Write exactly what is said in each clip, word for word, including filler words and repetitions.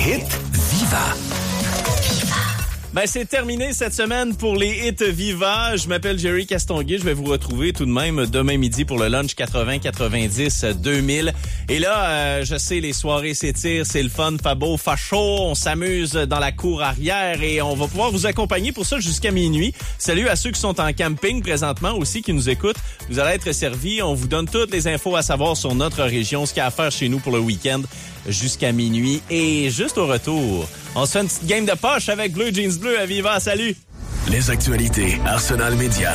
hits Viva. Ben, c'est terminé cette semaine pour les hits Viva. Je m'appelle Jerry Castonguay. Je vais vous retrouver tout de même demain midi pour le lunch quatre-vingts quatre-vingt-dix deux mille. Et là, euh, je sais, les soirées s'étirent, c'est le fun, fabo, facho. On s'amuse dans la cour arrière et on va pouvoir vous accompagner pour ça jusqu'à minuit. Salut à ceux qui sont en camping présentement aussi, qui nous écoutent. Vous allez être servis. On vous donne toutes les infos à savoir sur notre région, ce qu'il y a à faire chez nous pour le week-end jusqu'à minuit. Et juste au retour, on se fait une petite game de poche avec Bleu Jeans Bleu à Viva. Salut! Les actualités Arsenal Média.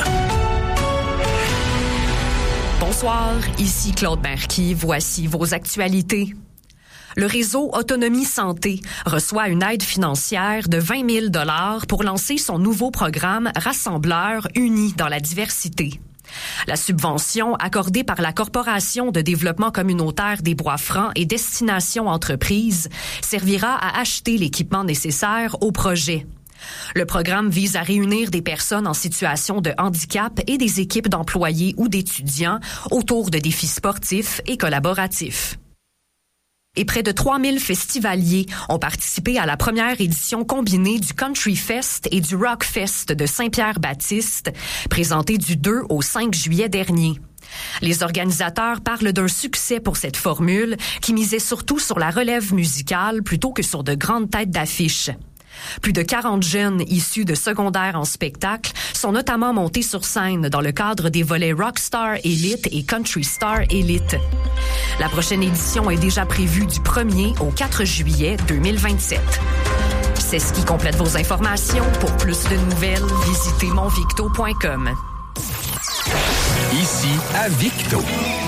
Bonsoir, ici Claude Marquis. Voici vos actualités. Le réseau Autonomie Santé reçoit une aide financière de vingt mille dollars pour lancer son nouveau programme Rassembleurs unis dans la diversité. La subvention accordée par la Corporation de développement communautaire des Bois-Francs et Destination Entreprises servira à acheter l'équipement nécessaire au projet. Le programme vise à réunir des personnes en situation de handicap et des équipes d'employés ou d'étudiants autour de défis sportifs et collaboratifs. Et près de trois mille festivaliers ont participé à la première édition combinée du Country Fest et du Rock Fest de Saint-Pierre-Baptiste, présenté du deux au cinq juillet dernier. Les organisateurs parlent d'un succès pour cette formule qui misait surtout sur la relève musicale plutôt que sur de grandes têtes d'affiche. Plus de quarante jeunes issus de secondaire en spectacle sont notamment montés sur scène dans le cadre des volets Rockstar Elite et Country Star Elite. La prochaine édition est déjà prévue du premier au quatre juillet deux mille vingt-sept. C'est ce qui complète vos informations. Pour plus de nouvelles, visitez mon victo point com. Ici à Victo.